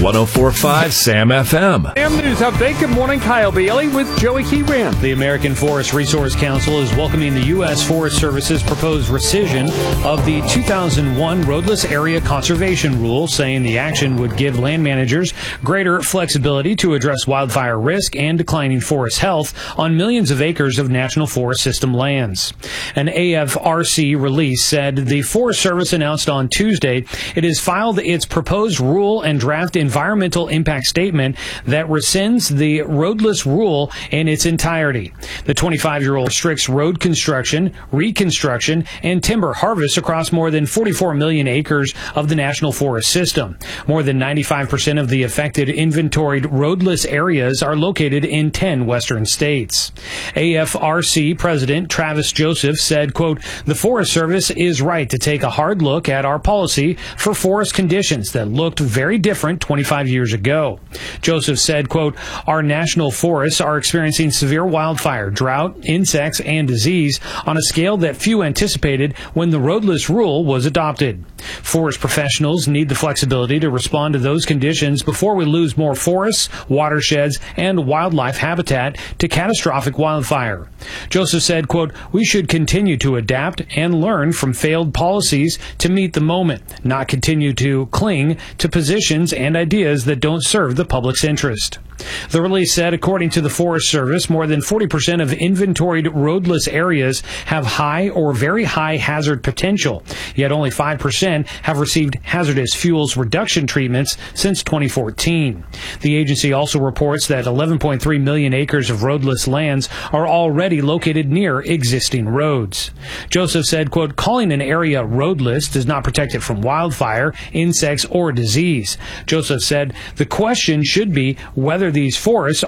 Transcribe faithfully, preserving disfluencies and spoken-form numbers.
one oh four point five Sam F M. Sam News Update. Good morning. Kyle Bailey with Joey Keyran. The American Forest Resource Council is welcoming the U S. Forest Service's proposed rescission of the two thousand one Roadless Area Conservation Rule, saying the action would give land managers greater flexibility to address wildfire risk and declining forest health on millions of acres of National Forest System lands. An A F R C release said the Forest Service announced on Tuesday it has filed its proposed rule and draft environmental impact statement that rescinds the roadless rule in its entirety. The twenty-five-year-old restricts road construction, reconstruction, and timber harvest across more than forty-four million acres of the National Forest System. More than ninety-five percent of the affected inventoried roadless areas are located in ten western states. A F R C President Travis Joseph said, quote, "The Forest Service is right to take a hard look at our policy for forest conditions that looked very different twenty-five years ago." Joseph said, quote, "Our national forests are experiencing severe wildfire, drought, insects, and disease on a scale that few anticipated when the roadless rule was adopted. Forest professionals need the flexibility to respond to those conditions before we lose more forests, watersheds, and wildlife habitat to catastrophic wildfire." Joseph said, quote, "We should continue to adapt and learn from failed policies to meet the moment, not continue to cling to positions and ideas that don't serve the public's interest." The release said, according to the Forest Service, more than forty percent of inventoried roadless areas have high or very high hazard potential, yet only five percent have received hazardous fuels reduction treatments since twenty fourteen. The agency also reports that eleven point three million acres of roadless lands are already located near existing roads. Joseph said, quote, "Calling an area roadless does not protect it from wildfire, insects, or disease." Joseph said, "The question should be whether these forests